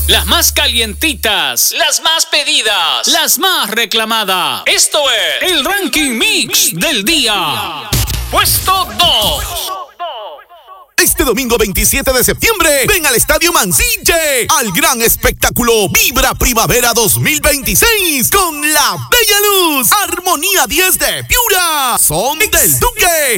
Las más calientitas, las más pedidas, las más reclamadas. Esto es el Ranking Mix del día. Puesto 2. Este domingo 27 de septiembre, ven al Estadio Mansille, al gran espectáculo Vibra Primavera 2026, con La Bella Luz, Armonía 10 de Piura, Son del Duque,